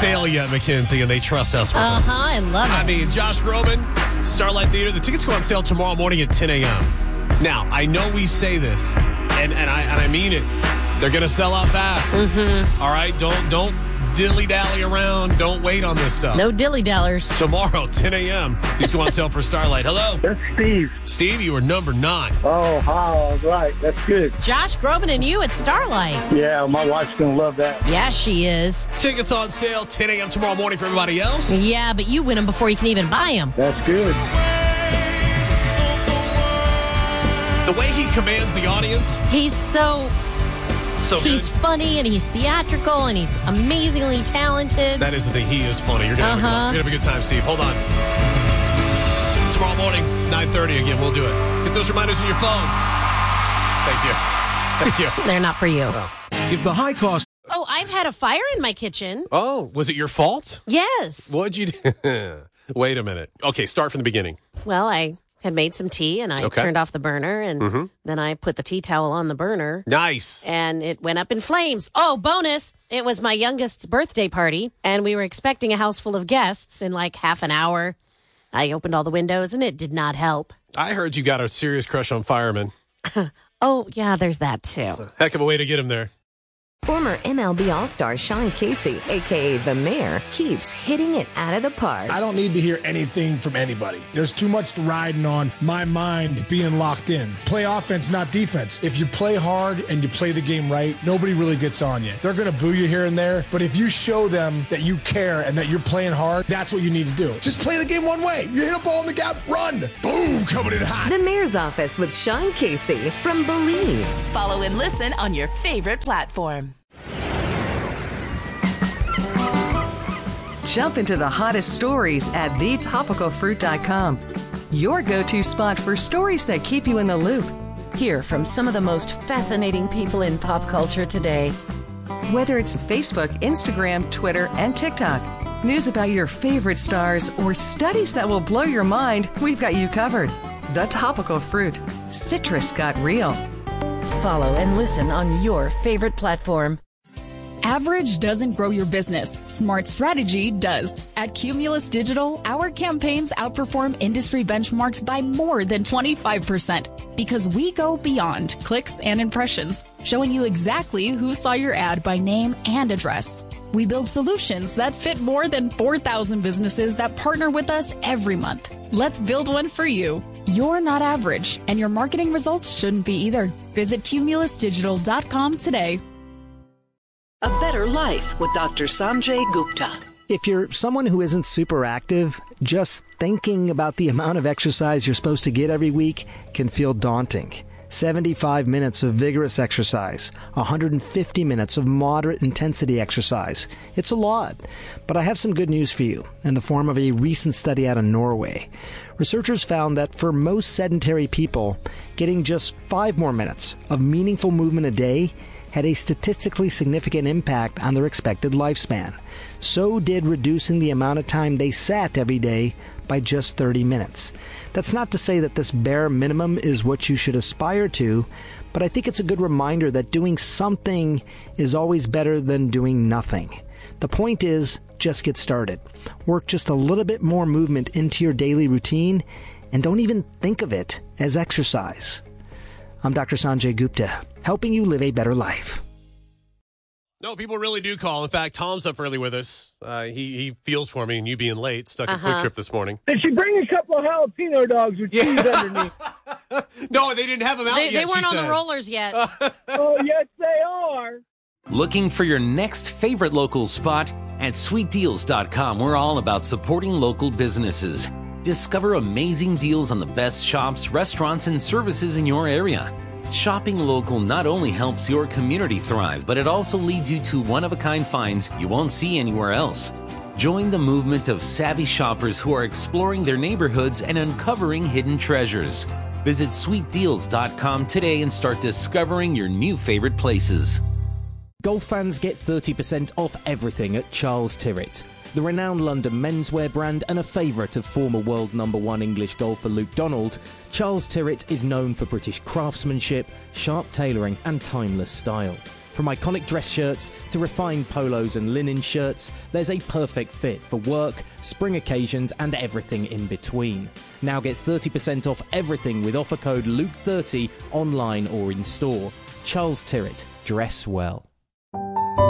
sale yet, Mackenzie, and they trust us with it. I love it. I mean, Josh Groban, Starlight Theater. The tickets go on sale tomorrow morning at 10 a.m. Now, I know we say this, and I mean it. They're going to sell out fast. Mm-hmm. All right? Don't dilly-dally around. Don't wait on this stuff. No dilly-dallers. Tomorrow, 10 a.m. These go on sale for Starlight. Hello. That's Steve. Steve, you are number 9. Oh, all right. That's good. Josh Groban and you at Starlight. Yeah, my wife's going to love that. Yeah, she is. Tickets on sale 10 a.m. tomorrow morning for everybody else. Yeah, but you win them before you can even buy them. That's good. The way he commands the audience. He's so he's good. funny and he's theatrical and he's amazingly talented. That is the thing. He is funny. You're going to have a good time, Steve. Hold on. Tomorrow morning, 9:30 again. We'll do it. Get those reminders on your phone. Thank you. They're not for you. Oh. If the high cost... Oh, I've had a fire in my kitchen. Oh, was it your fault? Yes. What'd you do? Wait a minute. Okay, start from the beginning. Well, I had made some tea and I turned off the burner and then I put the tea towel on the burner. Nice. And it went up in flames. Oh, bonus. It was my youngest's birthday party and we were expecting a house full of guests in like half an hour. I opened all the windows and it did not help. I heard you got a serious crush on firemen. Oh, yeah, there's that too. Heck of a way to get him there. Former MLB All-Star Sean Casey, a.k.a. The Mayor, keeps hitting it out of the park. I don't need to hear anything from anybody. There's too much riding on my mind being locked in. Play offense, not defense. If you play hard and you play the game right, nobody really gets on you. They're going to boo you here and there, but if you show them that you care and that you're playing hard, that's what you need to do. Just play the game one way. You hit a ball in the gap, run. Boom, coming in hot. The Mayor's Office with Sean Casey from Believe. Follow and listen on your favorite platform. Jump into the hottest stories at thetopicalfruit.com. Your go-to spot for stories that keep you in the loop. Hear from some of the most fascinating people in pop culture today. Whether it's Facebook, Instagram, Twitter, and TikTok, news about your favorite stars, or studies that will blow your mind, we've got you covered. The Topical Fruit. Citrus got real. Follow and listen on your favorite platform. Average doesn't grow your business. Smart strategy does. At Cumulus Digital, our campaigns outperform industry benchmarks by more than 25% because we go beyond clicks and impressions, showing you exactly who saw your ad by name and address. We build solutions that fit more than 4,000 businesses that partner with us every month. Let's build one for you. You're not average, and your marketing results shouldn't be either. Visit cumulusdigital.com today. A Better Life with Dr. Sanjay Gupta. If you're someone who isn't super active, just thinking about the amount of exercise you're supposed to get every week can feel daunting. 75 minutes of vigorous exercise, 150 minutes of moderate intensity exercise. It's a lot. But I have some good news for you in the form of a recent study out of Norway. Researchers found that for most sedentary people, getting just 5 more minutes of meaningful movement a day had a statistically significant impact on their expected lifespan. So did reducing the amount of time they sat every day by just 30 minutes. That's not to say that this bare minimum is what you should aspire to, but I think it's a good reminder that doing something is always better than doing nothing. The point is, just get started. Work just a little bit more movement into your daily routine, and don't even think of it as exercise. I'm Dr. Sanjay Gupta, helping you live a better life. No, people really do call. In fact, Tom's up early with us. He feels for me and you being late. Stuck a quick trip this morning. Did she bring a couple of jalapeno dogs with cheese underneath? No, they didn't have them out yet. They weren't on the rollers yet. Oh, yes, they are. Looking for your next favorite local spot? At sweetdeals.com, we're all about supporting local businesses. Discover amazing deals on the best shops, restaurants, and services in your area. Shopping local not only helps your community thrive, but it also leads you to one-of-a-kind finds you won't see anywhere else. Join the movement of savvy shoppers who are exploring their neighborhoods and uncovering hidden treasures. Visit sweetdeals.com today and start discovering your new favorite places. Golf fans get 30% off everything at Charles Tyrrett. The renowned London menswear brand and a favourite of former world #1 English golfer Luke Donald, Charles Tyrrett is known for British craftsmanship, sharp tailoring and timeless style. From iconic dress shirts to refined polos and linen shirts, there's a perfect fit for work, spring occasions, and everything in between. Now get 30% off everything with offer code LUKE30 online or in store. Charles Tyrwhitt, dress well.